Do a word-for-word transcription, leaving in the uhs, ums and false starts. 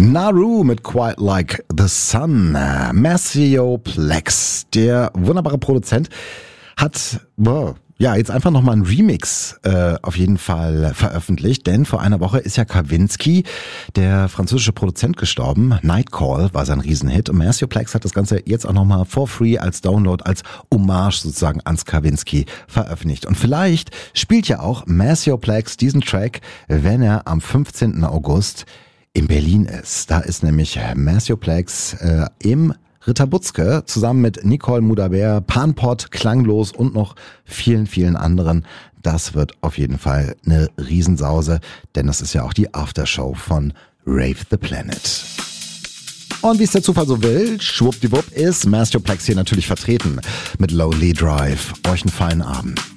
Naru mit Quite Like the Sun. Maceo Plex, der wunderbare Produzent, hat wow, ja jetzt einfach nochmal einen Remix äh, auf jeden Fall veröffentlicht, denn vor einer Woche ist ja Kavinsky, der französische Produzent, gestorben. Nightcall war sein Riesenhit und Maceo Plex hat das Ganze jetzt auch nochmal for free als Download, als Hommage sozusagen ans Kavinsky veröffentlicht. Und vielleicht spielt ja auch Maceo Plex diesen Track, wenn er am fünfzehnten August in Berlin ist. Da ist nämlich Maceo Plex äh, im Ritter Butzke zusammen mit Nicole Mudaber, Panpot, Klanglos und noch vielen, vielen anderen. Das wird auf jeden Fall eine Riesensause, denn das ist ja auch die Aftershow von Rave the Planet. Und wie es der Zufall so will, schwuppdiwupp ist Maceo Plex hier natürlich vertreten mit Lowly Drive. Euch einen feinen Abend.